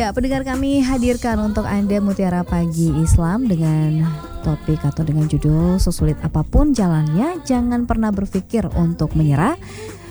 Ya, pendengar kami hadirkan untuk Anda Mutiara Pagi Islam dengan topik atau dengan judul sesulit apapun jalannya, jangan pernah berpikir untuk menyerah.